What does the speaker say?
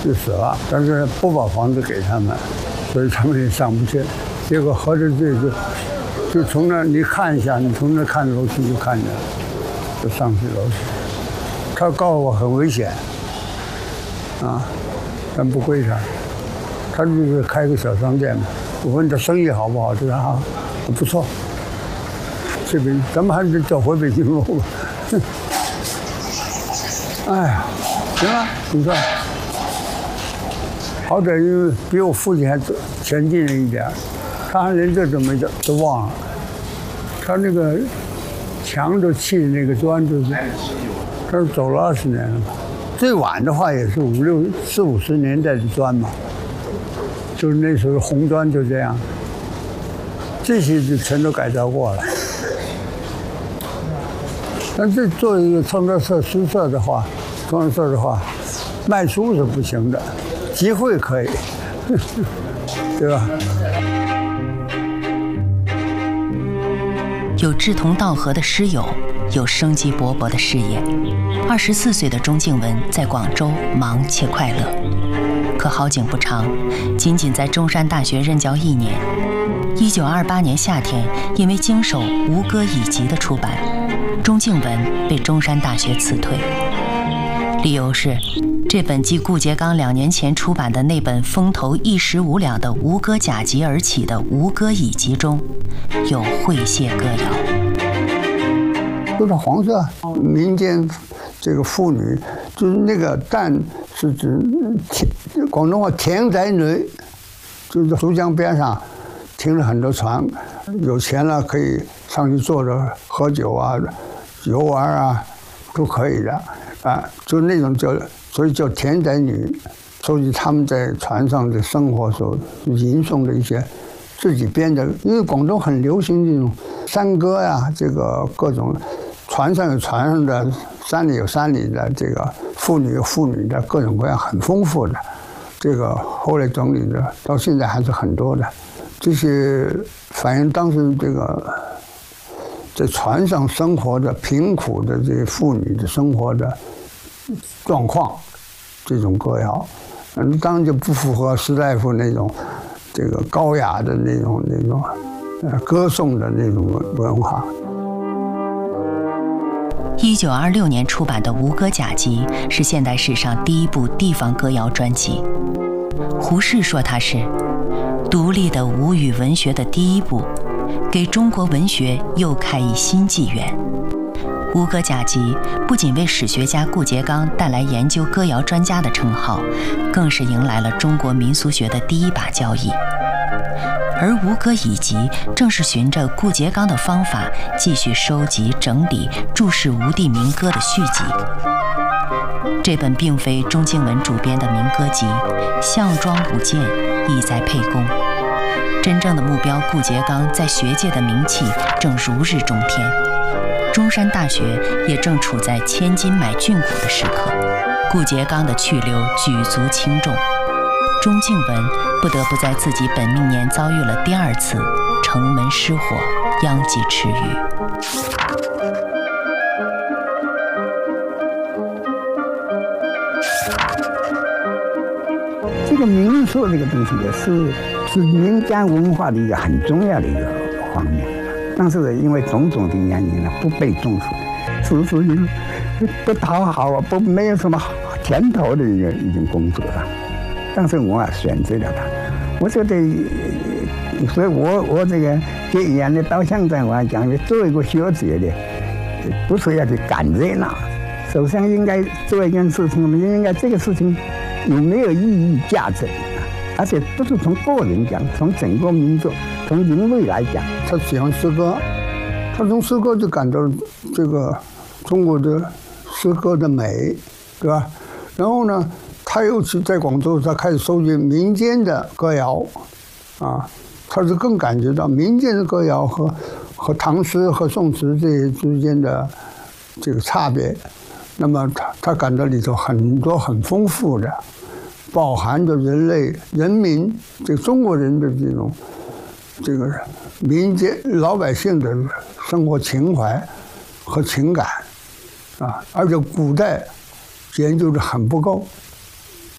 就死了，但是不把房子给他们，所以他们也上不去。结果合着就从那你看一下，你从那看楼梯就看见了，就上去楼梯。他告诉我很危险，啊，但不归他，他就是开个小商店嘛。我问他生意好不好，他说啊，不错。这边咱们还是走回北京路吧。哎呀，行了，你看，好歹因为比我父亲还前进了一点，他还连这都忘了。他那个墙都砌的那个砖就是，他是走了20年了吧？最晚的话也是40、50年代的砖嘛，就是那时候红砖就这样，这些就全都改造过了。但这做一个创造社诗社的话，创造社的话，卖书是不行的，集会可以，对吧？ 有志同道合的师友，有生机勃勃的事业。24岁的钟敬文在广州忙且快乐，可好景不长，仅在中山大学任教1年。1928年夏天，因为经手《吴歌乙集》的出版，钟敬文被中山大学辞退，理由是这本继顾颉刚2年前出版的那本风头1时5两的《吴歌甲集》而起的《吴歌乙集》中有诙谐歌谣。 都是黄色民间这个妇女，就是那个旦是指广东话田仔女，就是珠江边上停了很多船，有钱了可以上去坐着喝酒啊、游玩啊，都可以的啊，就那种所以叫田仔女。所以他们在船上的生活时候吟诵的一些自己编的，因为广东很流行这种山歌呀，这个各种船上有船上的，山里有山里的，这个妇女有妇女的，各种各样很丰富的。这个后来整理的，到现在还是很多的。这些反映当时这个在船上生活的贫苦的这些妇女的生活的状况，这种歌谣，当然就不符合士大夫那种这个高雅的那种歌颂的那种文化。 1926年出版的《吴歌甲集》是现代史上第一部地方歌谣专辑。胡适说它是独立的吴语文学的第一部，给中国文学又开一新纪元。《吴歌甲集》不仅为史学家顾颉刚带来研究歌谣专家的称号，更是迎来了中国民俗学的第一把交椅。而《吴歌乙集》正是循着顾颉刚的方法，继续收集、整理、注释吴地民歌的续集。这本并非钟敬文主编的民歌集，项庄舞剑，意在沛公。真正的目标顾颉刚在学界的名气正如日中天，中山大学也正处在千金买俊骨的时刻，顾颉刚的去留举足轻重。钟敬文不得不在自己本命年遭遇了第2次城门失火，殃及池鱼。 这个民俗这个东西也是民间文化的一个很重要的一个方面，但是因为种种的原因呢，不被重视，是属于不讨好啊，没有什么甜头的一种工作了。但是我选择了它，我觉得，所以我这个给演的到现在我还讲，做一个学者的，不是要去赶热闹，首先应该做一件事情，我们应该这个事情有没有意义价值，而且不是从个人讲，从整个民族，从人类来讲。 他喜欢诗歌，他从诗歌就感到这个中国的诗歌的美，对吧？然后呢，他又去在广州，他开始收集民间的歌谣，啊，他是更感觉到民间的歌谣和唐诗和宋词这些之间的这个差别。那么他感到里头很多很丰富的，饱含着人民这个中国人的这个民间老百姓的生活情怀和情感，啊，而且古代研究的很不够。